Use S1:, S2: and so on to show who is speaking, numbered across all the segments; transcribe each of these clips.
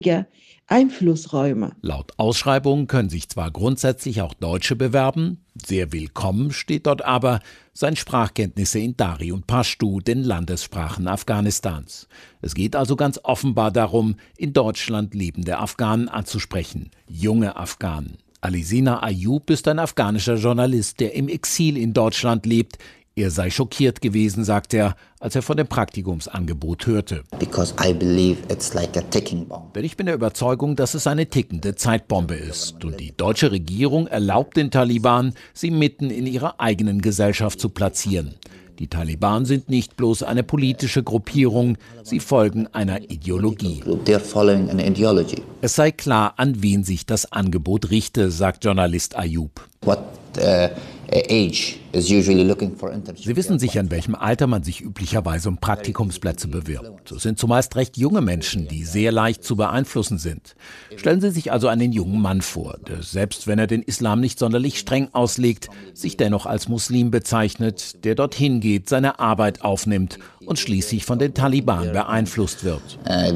S1: Einflussräume.
S2: Laut Ausschreibung können sich zwar grundsätzlich auch Deutsche bewerben, sehr willkommen steht dort aber, seien Sprachkenntnisse in Dari und Pashtu, den Landessprachen Afghanistans. Es geht also ganz offenbar darum, in Deutschland lebende Afghanen anzusprechen, junge Afghanen. Alisina Ayub ist ein afghanischer Journalist, der im Exil in Deutschland lebt. Er sei schockiert gewesen, sagt er, als er von dem Praktikumsangebot hörte. Denn ich bin der Überzeugung, dass es eine tickende Zeitbombe ist. Und die deutsche Regierung erlaubt den Taliban, sie mitten in ihrer eigenen Gesellschaft zu platzieren. Die Taliban sind nicht bloß eine politische Gruppierung, sie folgen einer Ideologie. Es sei klar, an wen sich das Angebot richte, sagt Journalist Ayub. Sie wissen sicher, in welchem Alter man sich üblicherweise um Praktikumsplätze bewirbt. Es sind zumeist recht junge Menschen, die sehr leicht zu beeinflussen sind. Stellen Sie sich also einen jungen Mann vor, der, selbst wenn er den Islam nicht sonderlich streng auslegt, sich dennoch als Muslim bezeichnet, der dorthin geht, seine Arbeit aufnimmt und schließlich von den Taliban beeinflusst wird.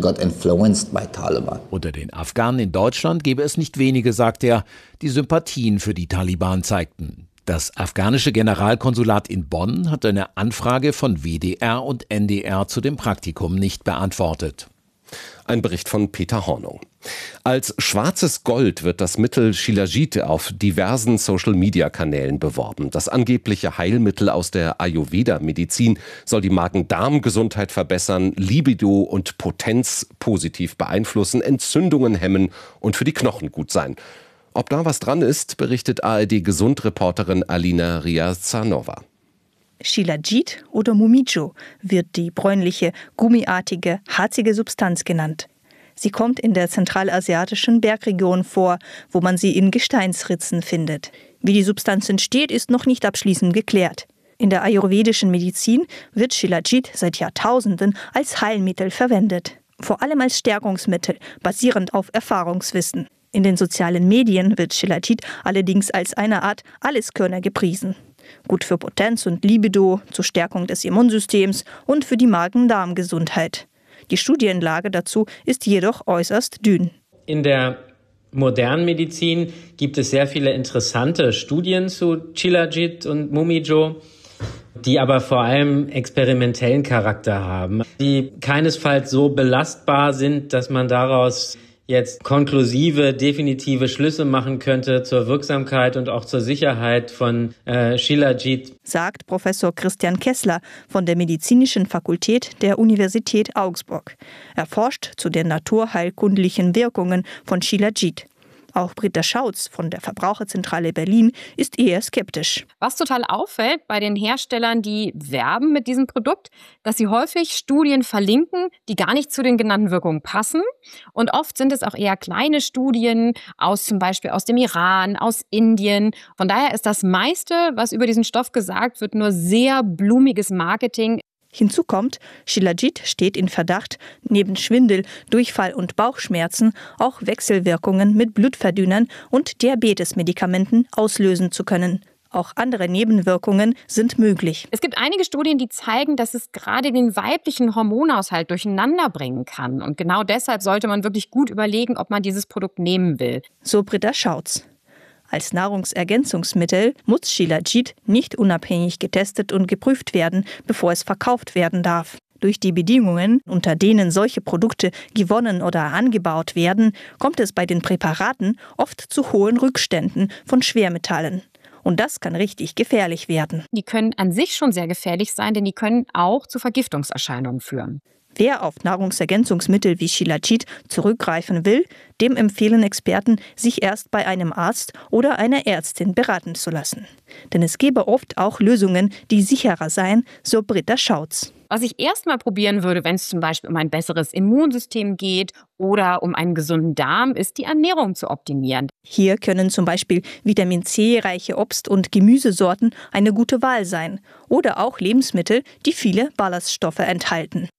S2: Unter den Afghanen in Deutschland gäbe es nicht wenige, sagt er, die Sympathien für die Taliban zeigten. Das afghanische Generalkonsulat in Bonn hat eine Anfrage von WDR und NDR zu dem Praktikum nicht beantwortet.
S3: Ein Bericht von Peter Hornung. Als schwarzes Gold wird das Mittel Shilajit auf diversen Social-Media-Kanälen beworben. Das angebliche Heilmittel aus der Ayurveda-Medizin soll die Magen-Darm-Gesundheit verbessern, Libido und Potenz positiv beeinflussen, Entzündungen hemmen und für die Knochen gut sein. Ob da was dran ist, berichtet ARD-Gesundreporterin Alina Riazanova.
S4: Shilajit oder Mumijo wird die bräunliche, gummiartige, harzige Substanz genannt. Sie kommt in der zentralasiatischen Bergregion vor, wo man sie in Gesteinsritzen findet. Wie die Substanz entsteht, ist noch nicht abschließend geklärt. In der ayurvedischen Medizin wird Shilajit seit Jahrtausenden als Heilmittel verwendet. Vor allem als Stärkungsmittel, basierend auf Erfahrungswissen. In den sozialen Medien wird Shilajit allerdings als eine Art Alleskönner gepriesen. Gut für Potenz und Libido, zur Stärkung des Immunsystems und für die Magen-Darm-Gesundheit. Die Studienlage dazu ist jedoch äußerst dünn.
S5: In der modernen Medizin gibt es sehr viele interessante Studien zu Shilajit und Mumijo, die aber vor allem experimentellen Charakter haben, die keinesfalls so belastbar sind, dass man daraus jetzt konklusive, definitive Schlüsse machen könnte zur Wirksamkeit und auch zur Sicherheit von Shilajit.
S4: Sagt Professor Christian Kessler von der Medizinischen Fakultät der Universität Augsburg. Er forscht zu den naturheilkundlichen Wirkungen von Shilajit. Auch Britta Schautz von der Verbraucherzentrale Berlin ist eher skeptisch.
S6: Was total auffällt bei den Herstellern, die werben mit diesem Produkt, dass sie häufig Studien verlinken, die gar nicht zu den genannten Wirkungen passen. Und oft sind es auch eher kleine Studien zum Beispiel aus dem Iran, aus Indien. Von daher ist das meiste, was über diesen Stoff gesagt wird, nur sehr blumiges Marketing.
S4: Hinzu kommt, Shilajit steht in Verdacht, neben Schwindel, Durchfall und Bauchschmerzen auch Wechselwirkungen mit Blutverdünnern und Diabetesmedikamenten auslösen zu können. Auch andere Nebenwirkungen sind möglich.
S6: Es gibt einige Studien, die zeigen, dass es gerade den weiblichen Hormonhaushalt durcheinander bringen kann. Und genau deshalb sollte man wirklich gut überlegen, ob man dieses Produkt nehmen will.
S4: So Britta Schautz. Als Nahrungsergänzungsmittel muss Shilajit nicht unabhängig getestet und geprüft werden, bevor es verkauft werden darf. Durch die Bedingungen, unter denen solche Produkte gewonnen oder angebaut werden, kommt es bei den Präparaten oft zu hohen Rückständen von Schwermetallen. Und das kann richtig gefährlich werden.
S6: Die können an sich schon sehr gefährlich sein, denn die können auch zu Vergiftungserscheinungen führen.
S4: Wer auf Nahrungsergänzungsmittel wie Shilajit zurückgreifen will, dem empfehlen Experten, sich erst bei einem Arzt oder einer Ärztin beraten zu lassen. Denn es gäbe oft auch Lösungen, die sicherer seien, so Britta Schautz.
S6: Was ich erstmal probieren würde, wenn es zum Beispiel um ein besseres Immunsystem geht oder um einen gesunden Darm, ist die Ernährung zu optimieren.
S4: Hier können zum Beispiel Vitamin C-reiche Obst- und Gemüsesorten eine gute Wahl sein. Oder auch Lebensmittel, die viele Ballaststoffe enthalten.